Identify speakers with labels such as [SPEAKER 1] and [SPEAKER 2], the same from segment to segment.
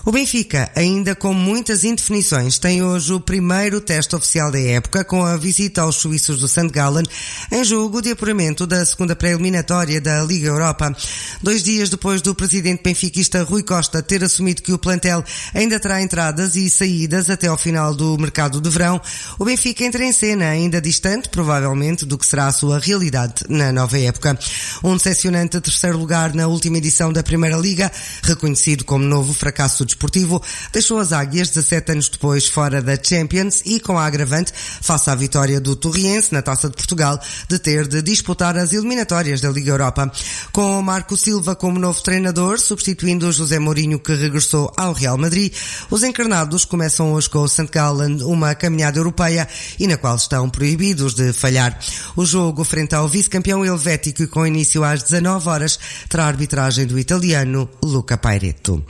[SPEAKER 1] O Benfica, ainda com muitas indefinições, tem hoje o primeiro teste oficial da época com a visita aos suíços do St. Gallen em jogo de apuramento da segunda pré-eliminatória da Liga Europa. 2 dias depois do presidente benfiquista Rui Costa ter assumido que o plantel ainda terá entradas e saídas até ao final do mercado de verão, o Benfica entra em cena, ainda distante, provavelmente, do que será a sua realidade na nova época. Um decepcionante terceiro lugar na última edição da Primeira Liga, reconhecido como novo fracasso desportivo, deixou as Águias 17 anos depois fora da Champions e com a agravante, face à vitória do Torriense na Taça de Portugal, de ter de disputar as eliminatórias da Liga Europa. Com Marco Silva como novo treinador, substituindo José Mourinho, que regressou ao Real Madrid, os encarnados começam hoje com o St. Gallen uma caminhada europeia e na qual estão proibidos de falhar. O jogo frente ao vice-campeão helvético, com início às 19 horas, terá a arbitragem do italiano Luca Pairetto.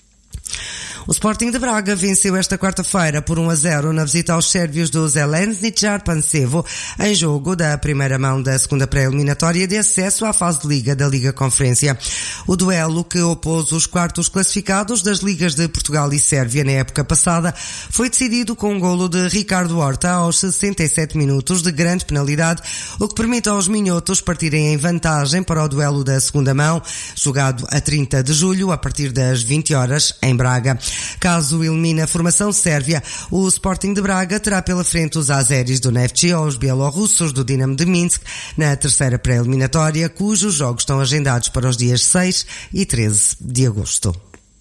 [SPEAKER 1] O Sporting de Braga venceu esta quarta-feira por 1-0 na visita aos sérvios do Željezničar Pančevo, em jogo da primeira mão da segunda pré-eliminatória de acesso à fase de Liga da Liga Conferência. O duelo, que opôs os quartos classificados das ligas de Portugal e Sérvia na época passada, foi decidido com um golo de Ricardo Horta aos 67 minutos de grande penalidade, o que permite aos minhotos partirem em vantagem para o duelo da segunda mão, jogado a 30 de julho, a partir das 20 horas, em Braga. Caso elimine a formação sérvia, o Sporting de Braga terá pela frente os azeris do Neftchi ou os bielorrussos do Dinamo de Minsk na terceira pré-eliminatória, cujos jogos estão agendados para os dias 6 e 13 de agosto.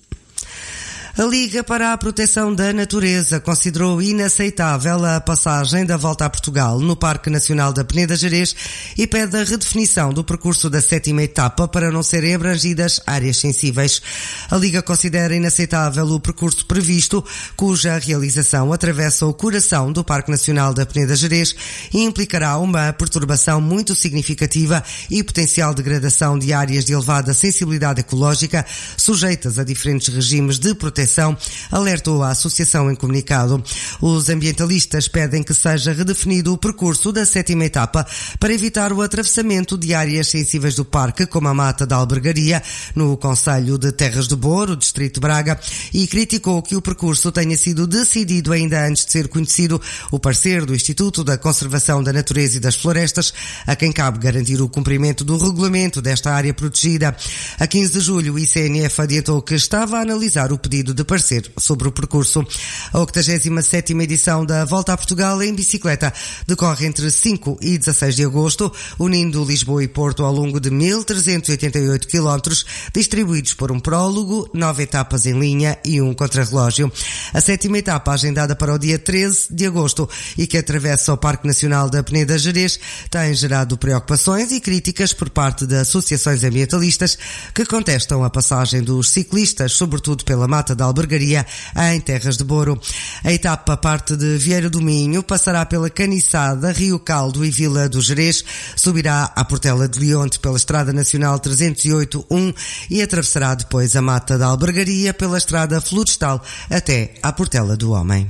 [SPEAKER 1] A Liga para a Proteção da Natureza considerou inaceitável a passagem da Volta a Portugal no Parque Nacional da Peneda Gerês e pede a redefinição do percurso da 7ª etapa para não serem abrangidas áreas sensíveis. A Liga considera inaceitável o percurso previsto, cuja realização atravessa o coração do Parque Nacional da Peneda Gerês e implicará uma perturbação muito significativa e potencial degradação de áreas de elevada sensibilidade ecológica, sujeitas a diferentes regimes de proteção, alertou a associação em comunicado. Os ambientalistas pedem que seja redefinido o percurso da 7ª etapa para evitar o atravessamento de áreas sensíveis do parque, como a Mata da Albergaria, no concelho de Terras de Boro, distrito de Braga, e criticou que o percurso tenha sido decidido ainda antes de ser conhecido o parecer do Instituto da Conservação da Natureza e das Florestas, a quem cabe garantir o cumprimento do regulamento desta área protegida. A 15 de julho, o ICNF adiantou que estava a analisar o pedido de parecer sobre o percurso. A 87ª edição da Volta a Portugal em bicicleta decorre entre 5 e 16 de agosto, unindo Lisboa e Porto ao longo de 1.388 km, distribuídos por um prólogo, 9 etapas em linha e um contrarrelógio. A 7ª etapa, agendada para o dia 13 de agosto e que atravessa o Parque Nacional da Peneda Gerês, tem gerado preocupações e críticas por parte de associações ambientalistas que contestam a passagem dos ciclistas, sobretudo pela Mata da Albergaria, em Terras de Boro. A etapa parte de Vieira do Minho, passará pela Caniçada, Rio Caldo e Vila do Gerês, subirá à Portela de Leonte pela Estrada Nacional 308-1 e atravessará depois a Mata da Albergaria pela Estrada Florestal até à Portela do Homem.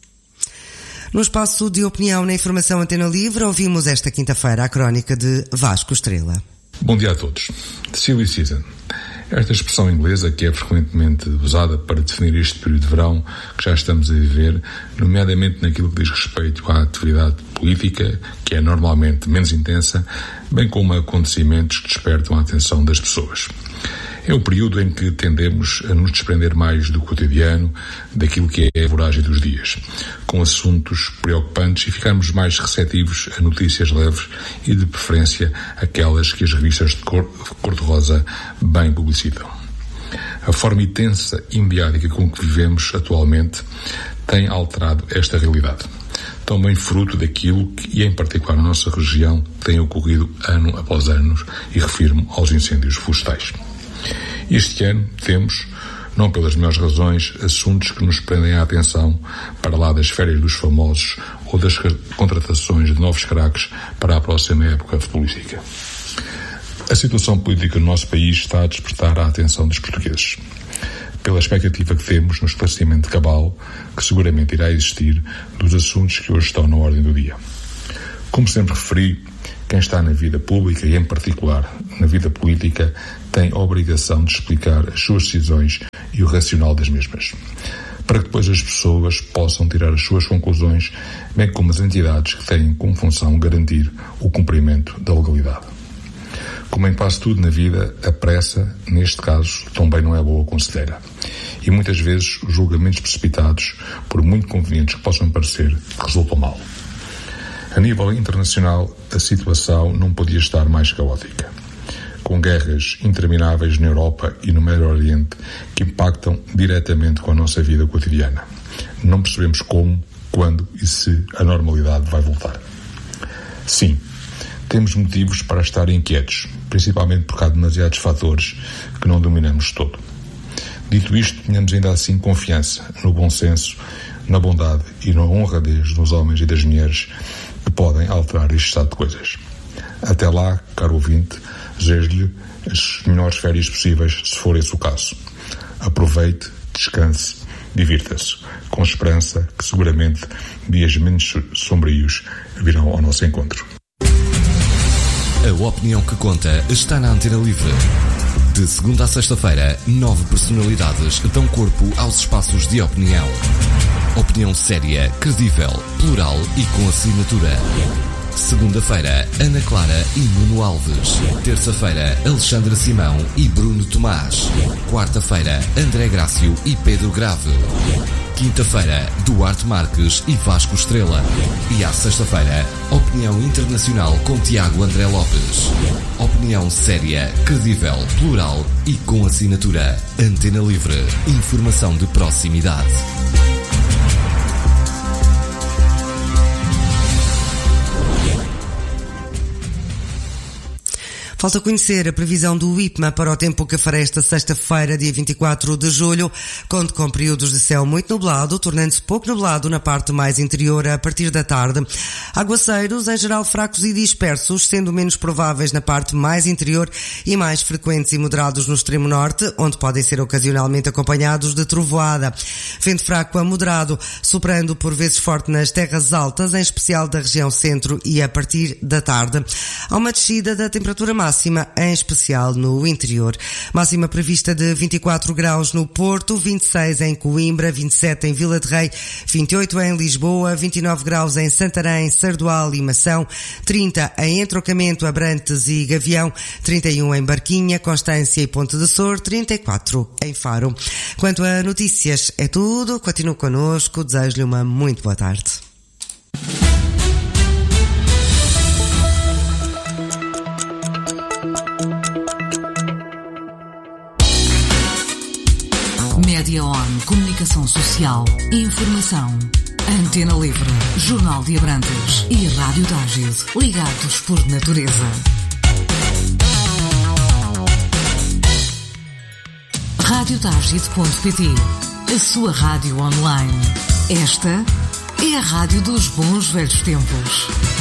[SPEAKER 1] No espaço de opinião na Informação Antena Livre, ouvimos esta quinta-feira a crónica de Vasco Estrela.
[SPEAKER 2] Bom dia a todos. Silly Season. Esta expressão inglesa, que é frequentemente usada para definir este período de verão que já estamos a viver, nomeadamente naquilo que diz respeito à atividade política, que é normalmente menos intensa, bem como a acontecimentos que despertam a atenção das pessoas. É o período em que tendemos a nos desprender mais do cotidiano, daquilo que é a voragem dos dias, com assuntos preocupantes e ficarmos mais receptivos a notícias leves e, de preferência, aquelas que as revistas de cor-de-rosa bem publicitam. A forma intensa e mediática com que vivemos atualmente tem alterado esta realidade, também fruto daquilo que, e em particular na nossa região, tem ocorrido ano após ano, e refiro-me aos incêndios florestais. Este ano temos, não pelas melhores razões, assuntos que nos prendem a atenção para lá das férias dos famosos ou das contratações de novos craques para a próxima época futebolística. A situação política no nosso país está a despertar a atenção dos portugueses, pela expectativa que temos no esclarecimento cabal que seguramente irá existir dos assuntos que hoje estão na ordem do dia. Como sempre referi, Quem está na vida pública e, em particular, na vida política, tem a obrigação de explicar as suas decisões e o racional das mesmas, para que depois as pessoas possam tirar as suas conclusões, bem como as entidades que têm como função garantir o cumprimento da legalidade. Como em quase tudo na vida, a pressa, neste caso, também não é boa conselheira. E muitas vezes os julgamentos precipitados, por muito convenientes que possam parecer, resultam mal. A nível internacional, a situação não podia estar mais caótica, com guerras intermináveis na Europa e no Médio Oriente que impactam diretamente com a nossa vida cotidiana. Não percebemos como, quando e se a normalidade vai voltar. Sim, temos motivos para estar inquietos, principalmente porque há demasiados fatores que não dominamos todo. Dito isto, tenhamos ainda assim confiança no bom senso, na bondade e na honradez dos homens e das mulheres que podem alterar este estado de coisas. Até lá, caro ouvinte, desejo-lhe as melhores férias possíveis, se for esse o caso. Aproveite, descanse, divirta-se, com esperança que seguramente dias menos sombrios virão ao nosso encontro.
[SPEAKER 3] A opinião que conta está na Antena Livre. De segunda a sexta-feira, 9 personalidades dão corpo aos espaços de opinião. Opinião séria, credível, plural e com assinatura. Segunda-feira, Ana Clara e Nuno Alves. Terça-feira, Alexandra Simão e Bruno Tomás. Quarta-feira, André Grácio e Pedro Grave. Quinta-feira, Duarte Marques e Vasco Estrela. E à sexta-feira, Opinião Internacional com Tiago André Lopes. Opinião séria, credível, plural e com assinatura. Antena Livre. Informação de proximidade.
[SPEAKER 1] Falta conhecer a previsão do IPMA para o tempo que fará esta sexta-feira, dia 24 de julho, conta com períodos de céu muito nublado, tornando-se pouco nublado na parte mais interior a partir da tarde. Aguaceiros, em geral fracos e dispersos, sendo menos prováveis na parte mais interior e mais frequentes e moderados no extremo norte, onde podem ser ocasionalmente acompanhados de trovoada. Vento fraco a moderado, soprando por vezes forte nas terras altas, em especial da região centro e a partir da tarde. Há uma descida da temperatura máxima, em especial no interior. Máxima prevista de 24 graus no Porto, 26 em Coimbra, 27 em Vila de Rei, 28 em Lisboa, 29 graus em Santarém, Sardual e Mação, 30 em Entrocamento, Abrantes e Gavião, 31 em Barquinha, Constância e Ponte de Sor, 34 em Faro. Quanto a notícias, é tudo. Continue connosco. Desejo-lhe uma muito boa tarde.
[SPEAKER 4] Média On, comunicação social, informação. Antena Livre, Jornal de Abrantes e Rádio Tágide, ligados por natureza. Radiotágide.pt, a sua rádio online. Esta é a rádio dos bons velhos tempos.